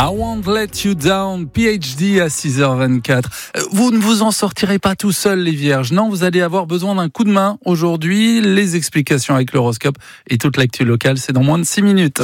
I Won't Let You Down, PhD à 6h24. Vous ne vous en sortirez pas tout seul, les vierges. Non, vous allez avoir besoin d'un coup de main aujourd'hui. Les explications avec l'horoscope et toute l'actu locale, c'est dans moins de 6 minutes.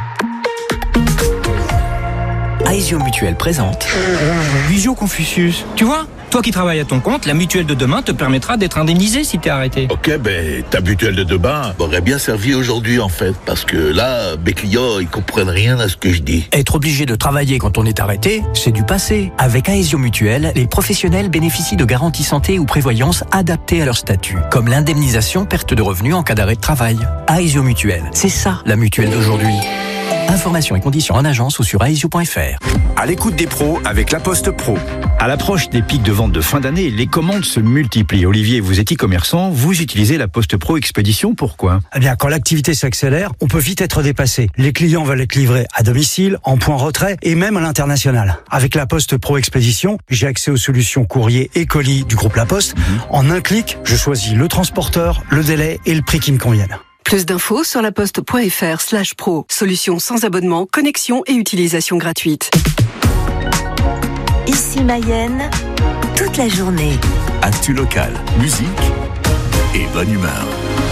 Aesio Mutuelle présente Visio Confucius. Tu vois, toi qui travailles à ton compte, la mutuelle de demain te permettra d'être indemnisé si t'es arrêté. Ok, ta mutuelle de demain m'aurait bien servi aujourd'hui en fait, parce que là, mes clients, ils comprennent rien à ce que je dis. Être obligé de travailler quand on est arrêté, c'est du passé. Avec Aesio Mutuelle, les professionnels bénéficient de garanties santé ou prévoyance adaptées à leur statut, comme l'indemnisation perte de revenus en cas d'arrêt de travail. Aesio Mutuelle, c'est ça la mutuelle d'aujourd'hui. Informations et conditions en agence ou sur aesio.fr. À l'écoute des pros avec La Poste Pro. À l'approche des pics de vente de fin d'année, les commandes se multiplient. Olivier, vous êtes e-commerçant, vous utilisez La Poste Pro Expédition, pourquoi ? Eh bien, quand l'activité s'accélère, on peut vite être dépassé. Les clients veulent être livrés à domicile, en point retrait et même à l'international. Avec La Poste Pro Expédition, j'ai accès aux solutions courrier et colis du groupe La Poste. En un clic, je choisis le transporteur, le délai et le prix qui me conviennent. Plus d'infos sur laposte.fr/pro. Solution sans abonnement, connexion et utilisation gratuite. Ici Mayenne, toute la journée. Actu locale, musique et bonne humeur.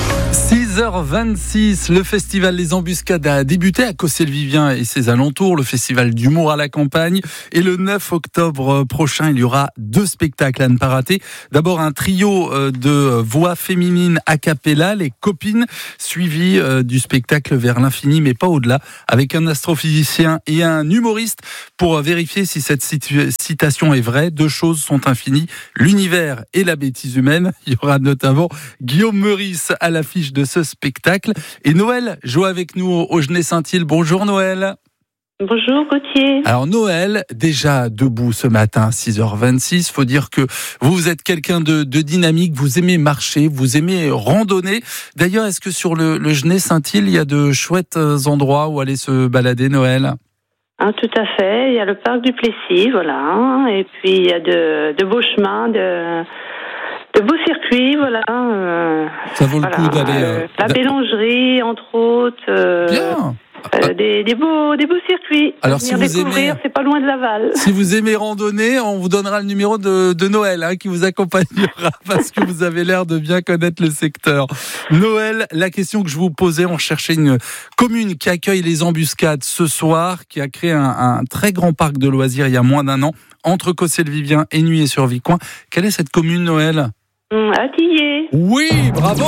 6h26, le festival Les Embuscades a débuté à Cossé-le-Vivien et ses alentours, le festival d'humour à la campagne. Et le 9 octobre prochain, il y aura 2 spectacles à ne pas rater. D'abord un trio de voix féminines a cappella, les copines, suivi du spectacle Vers l'infini mais pas au-delà, avec un astrophysicien et un humoriste pour vérifier si cette citation est vraie. 2 choses sont infinies, l'univers et la bêtise humaine. Il y aura notamment Guillaume Meurice à l'affiche de ce spectacle. Et Noël joue avec nous au Genêt-Saint-Île. Bonjour Noël. Bonjour Gauthier. Alors Noël, déjà debout ce matin, 6h26. Faut dire que vous êtes quelqu'un de dynamique, vous aimez marcher, vous aimez randonner. D'ailleurs, est-ce que sur le Genêt-Saint-Île, il y a de chouettes endroits où aller se balader Noël ? Tout à fait. Il y a le parc du Plessis, voilà. Et puis il y a de beaux chemins, de beaux circuits, voilà. Ça vaut le coup d'aller... la Bélangerie, entre autres. Bien. Des beaux circuits. Alors si vous aimez, c'est pas loin de Laval. Si vous aimez randonner, on vous donnera le numéro de Noël qui vous accompagnera parce que vous avez l'air de bien connaître le secteur. Noël, la question que je vous posais, on cherchait une commune qui accueille les embuscades ce soir, qui a créé un très grand parc de loisirs il y a moins d'1 an, entre Cossé-le-Vivien et Nuillé-sur-Vicoin. Quelle est cette commune, Noël ? Attier. Oui, bravo.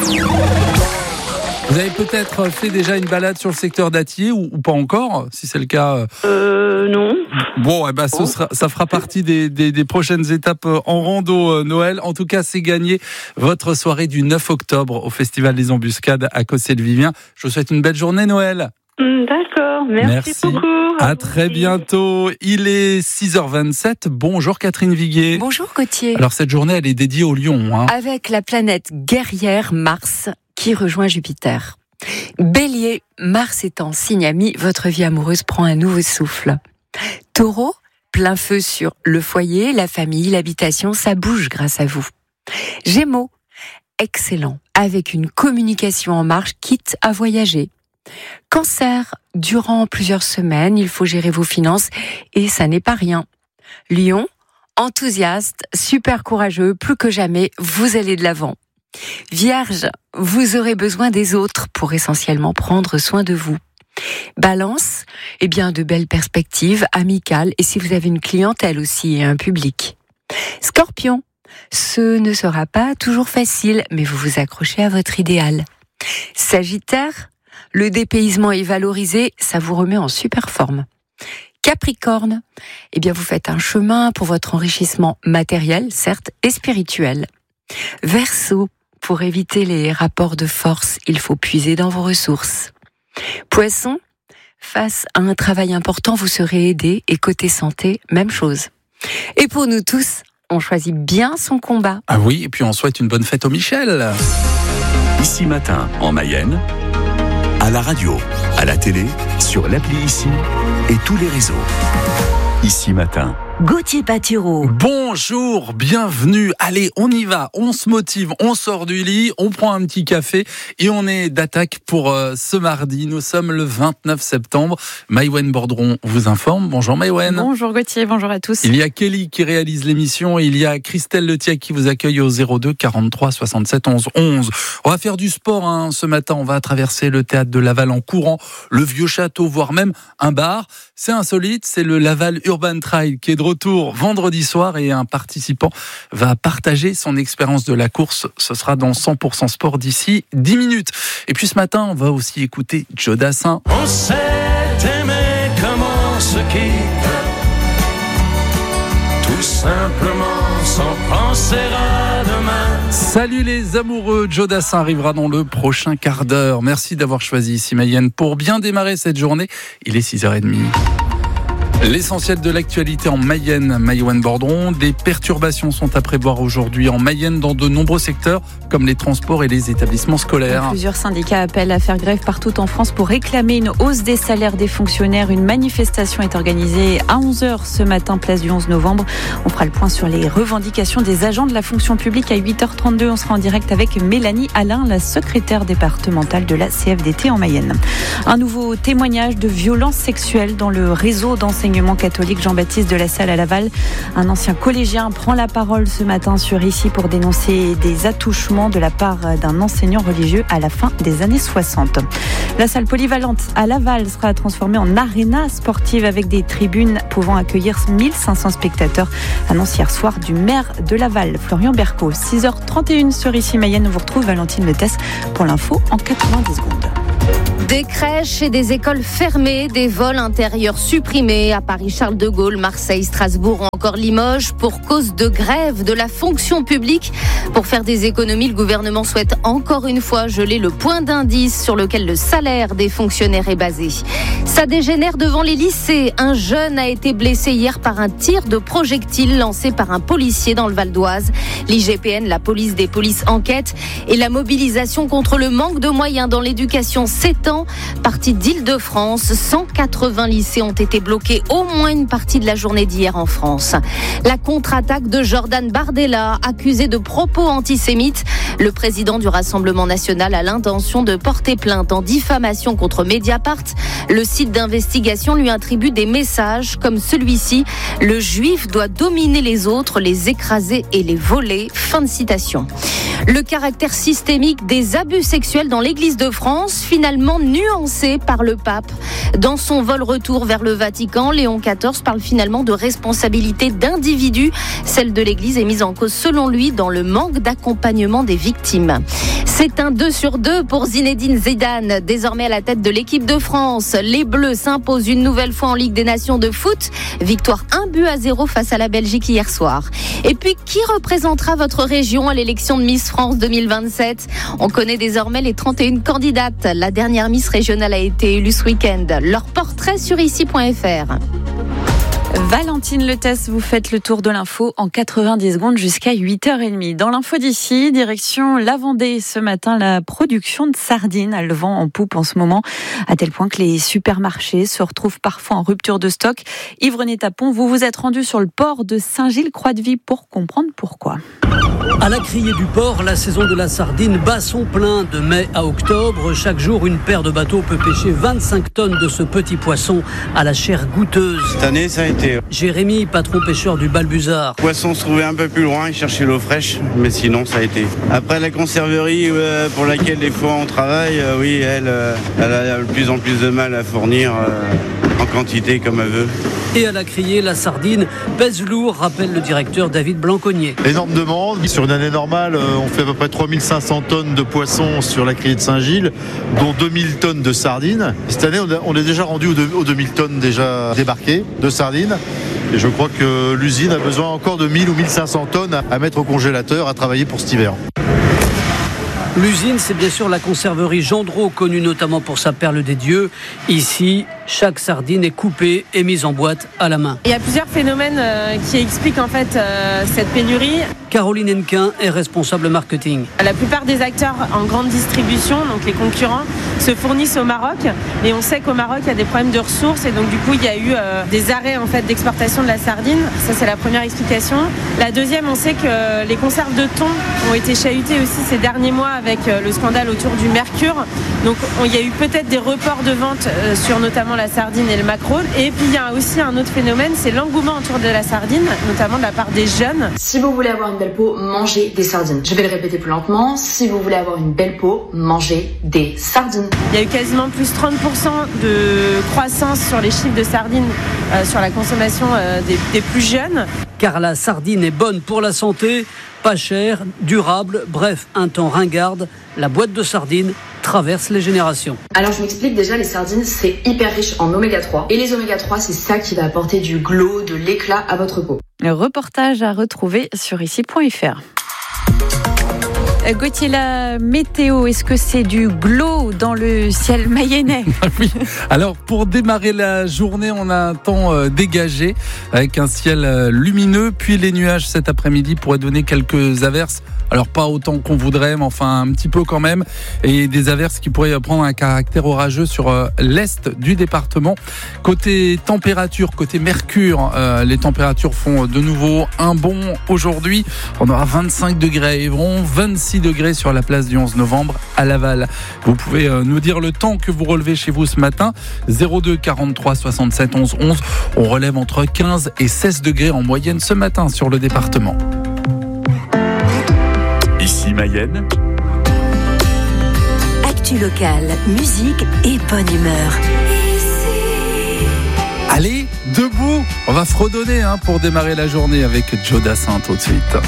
Vous avez peut-être fait déjà une balade sur le secteur d'Attier ou pas encore, si c'est le cas Non. Bon, ça fera partie des prochaines étapes en rando Noël. En tout cas, c'est gagné votre soirée du 9 octobre au Festival des Embuscades à Cossé-le-Vivien. Je vous souhaite une belle journée, Noël. D'accord, merci beaucoup. À très bientôt. Il est 6h27. Bonjour Catherine Viguier. Bonjour Gauthier. Alors cette journée, elle est dédiée au lion. Avec la planète guerrière Mars qui rejoint Jupiter. Bélier, Mars étant signe ami, votre vie amoureuse prend un nouveau souffle. Taureau, plein feu sur le foyer, la famille, l'habitation, ça bouge grâce à vous. Gémeaux, excellent, avec une communication en marche, quitte à voyager. Cancer, durant plusieurs semaines, il faut gérer vos finances et ça n'est pas rien. Lion, enthousiaste, super courageux, plus que jamais, vous allez de l'avant. Vierge, vous aurez besoin des autres pour essentiellement prendre soin de vous. Balance, de belles perspectives amicales et si vous avez une clientèle aussi et un public. Scorpion, ce ne sera pas toujours facile, mais vous vous accrochez à votre idéal. Sagittaire, le dépaysement est valorisé, ça vous remet en super forme. Capricorne, vous faites un chemin pour votre enrichissement matériel, certes, et spirituel. Verseau, pour éviter les rapports de force, il faut puiser dans vos ressources. Poisson, face à un travail important, vous serez aidé et côté santé, même chose. Et pour nous tous, on choisit bien son combat. Ah oui, et puis on souhaite une bonne fête au Michel. Ici Matin, en Mayenne, à la radio, à la télé, sur l'appli Ici et tous les réseaux. Ici Matin, Gauthier Patureau. Bonjour, bienvenue. Allez, on y va, on se motive, on sort du lit, on prend un petit café et on est d'attaque pour ce mardi. Nous sommes le 29 septembre. Maïwenn Bordron vous informe. Bonjour Maïwenn. Bonjour Gauthier, bonjour à tous. Il y a Kelly qui réalise l'émission et il y a Christelle Letiec qui vous accueille au 02 43 67 11 11. On va faire du sport ce matin. On va traverser le théâtre de Laval en courant, le vieux château, voire même un bar. C'est insolite, c'est le Laval Urban Trail qui est de retour vendredi soir et un participant va partager son expérience de la course. Ce sera dans 100% Sport d'ici 10 minutes. Et puis ce matin, on va aussi écouter Joe Dassin. On s'est aimé comme on se quitte, tout simplement sans penser à demain. Salut les amoureux, Joe Dassin arrivera dans le prochain quart d'heure. Merci d'avoir choisi ici Mayenne pour bien démarrer cette journée. Il est 6h30. L'essentiel de l'actualité en Mayenne, Maïwenn Bordron. Des perturbations sont à prévoir aujourd'hui en Mayenne dans de nombreux secteurs comme les transports et les établissements scolaires. Plusieurs syndicats appellent à faire grève partout en France pour réclamer une hausse des salaires des fonctionnaires. Une manifestation est organisée à 11h ce matin, place du 11 novembre. On fera le point sur les revendications des agents de la fonction publique à 8h32. On sera en direct avec Mélanie Alain, la secrétaire départementale de la CFDT en Mayenne. Un nouveau témoignage de violence sexuelle dans le réseau d'enseignement catholique Jean-Baptiste de la Salle à Laval. Un ancien collégien prend la parole ce matin sur Ici pour dénoncer des attouchements de la part d'un enseignant religieux à la fin des années 60. La salle polyvalente à Laval sera transformée en aréna sportive avec des tribunes pouvant accueillir 1500 spectateurs. Annonce hier soir du maire de Laval, Florian Berco. 6h31 sur Ici Mayenne. On vous retrouve Valentine Letès pour l'info en 90 secondes. Des crèches et des écoles fermées, des vols intérieurs supprimés à Paris, Charles de Gaulle, Marseille, Strasbourg ou encore Limoges pour cause de grève de la fonction publique. Pour faire des économies, le gouvernement souhaite encore une fois geler le point d'indice sur lequel le salaire des fonctionnaires est basé. Ça dégénère devant les lycées. Un jeune a été blessé hier par un tir de projectile lancé par un policier dans le Val d'Oise. L'IGPN, la police des polices, enquête et la mobilisation contre le manque de moyens dans l'éducation s'étend. Partie d'Île-de-France, 180 lycées ont été bloqués au moins une partie de la journée d'hier en France. La contre-attaque de Jordan Bardella, accusé de propos antisémites. Le président du Rassemblement national a l'intention de porter plainte en diffamation contre Mediapart. Le site d'investigation lui attribue des messages comme celui-ci. Le juif doit dominer les autres, les écraser et les voler. Fin de citation. Le caractère systémique des abus sexuels dans l'Église de France, finalement nuancé par le pape. Dans son vol retour vers le Vatican, Léon XIV parle finalement de responsabilité d'individus. Celle de l'Église est mise en cause selon lui dans le manque d'accompagnement des victimes. C'est un 2 sur 2 pour Zinedine Zidane, désormais à la tête de l'équipe de France. Les Bleus s'imposent une nouvelle fois en Ligue des Nations de foot. Victoire 1-0 face à la Belgique hier soir. Et puis, qui représentera votre région à l'élection de Miss France 2027 ? On connaît désormais les 31 candidates. La dernière Miss régionale a été élue ce week-end. Leur portrait sur ici.fr. Valentine Letès, vous faites le tour de l'info en 90 secondes jusqu'à 8h30. Dans l'info d'ici, direction la Vendée. Ce matin, la production de sardines a le vent en poupe en ce moment, à tel point que les supermarchés se retrouvent parfois en rupture de stock. Yves-René Tapon, vous vous êtes rendu sur le port de Saint-Gilles-Croix-de-Vie pour comprendre pourquoi. À la criée du port, la saison de la sardine bat son plein de mai à octobre. Chaque jour, une paire de bateaux peut pêcher 25 tonnes de ce petit poisson à la chair goûteuse. Cette année, ça a été. Jérémy, patron pêcheur du Balbuzard. Le poisson se trouvait un peu plus loin, il cherchait l'eau fraîche, mais sinon, ça a été. Après, la conserverie pour laquelle des fois on travaille, oui, elle a de plus en plus de mal à fournir en quantité comme elle veut. Et à la criée, la sardine pèse lourd, rappelle le directeur David Blanconnier. Énorme demande. Sur une année normale, on fait à peu près 3500 tonnes de poissons sur la criée de Saint-Gilles, dont 2000 tonnes de sardines. Cette année, on est déjà rendu aux 2000 tonnes déjà débarquées de sardines. Et je crois que l'usine a besoin encore de 1000 ou 1500 tonnes à mettre au congélateur, à travailler pour cet hiver. L'usine, c'est bien sûr la conserverie Gendreau, connue notamment pour sa perle des dieux. Ici, chaque sardine est coupée et mise en boîte à la main. Il y a plusieurs phénomènes qui expliquent en fait cette pénurie. Caroline Hennequin est responsable marketing. La plupart des acteurs en grande distribution, donc les concurrents, se fournissent au Maroc. Et on sait qu'au Maroc, il y a des problèmes de ressources. Et donc du coup, il y a eu des arrêts en fait, d'exportation de la sardine. Ça, c'est la première explication. La deuxième, on sait que les conserves de thon ont été chahutées aussi ces derniers mois avec le scandale autour du mercure. Donc il y a eu peut-être des reports de vente sur notamment la sardine et le maquereau. Et puis il y a aussi un autre phénomène, c'est l'engouement autour de la sardine, notamment de la part des jeunes. Si vous voulez avoir une belle peau, mangez des sardines. Je vais le répéter plus lentement. Si vous voulez avoir une belle peau, mangez des sardines. Il y a eu quasiment plus 30% de croissance sur les chiffres de sardines sur la consommation des plus jeunes. Car la sardine est bonne pour la santé, pas chère, durable, bref, un temps ringarde. La boîte de sardines traverse les générations. Alors je m'explique, déjà les sardines c'est hyper riche en oméga 3 et les oméga 3 c'est ça qui va apporter du glow, de l'éclat à votre peau. Le reportage à retrouver sur ici.fr. Gauthier, la météo, est-ce que c'est du glow dans le ciel mayennais ? Oui. Alors, pour démarrer la journée, on a un temps dégagé avec un ciel lumineux. Puis les nuages cet après-midi pourraient donner quelques averses. Alors, pas autant qu'on voudrait, mais enfin un petit peu quand même. Et des averses qui pourraient prendre un caractère orageux sur l'est du département. Côté température, côté mercure, les températures font de nouveau un bond aujourd'hui. On aura 25 degrés à Évron, 26 degrés sur la place du 11 novembre à Laval. Vous pouvez nous dire le temps que vous relevez chez vous ce matin. 02 43 67 11 11. On relève entre 15 et 16 degrés en moyenne ce matin sur le département. Ici Mayenne. Actu locale, musique et bonne humeur. Allez, debout, on va fredonner pour démarrer la journée avec Joe Dassin tout de suite.